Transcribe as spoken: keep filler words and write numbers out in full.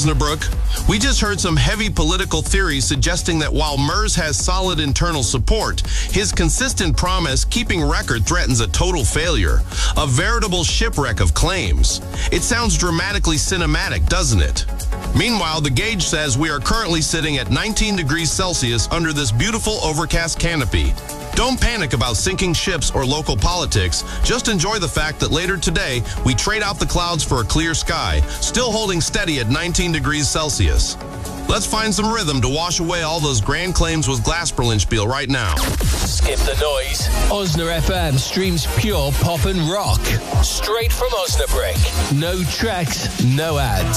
Osnabrück. We just heard some heavy political theories suggesting that while Merz has solid internal support, his consistent promise keeping record threatens a total failure, a veritable shipwreck of claims. It sounds dramatically cinematic, doesn't it? Meanwhile, the gauge says we are currently sitting at nineteen degrees Celsius under this beautiful overcast canopy. Don't panic about sinking ships or local politics. Just enjoy the fact that later today, we trade out the clouds for a clear sky, still holding steady at nineteen degrees Celsius. Let's find some rhythm to wash away all those grand claims with Glasperlenspiel right now. Skip the noise. Osna F M streams pure pop and rock. Straight from Osnabrück. No tracks, no ads.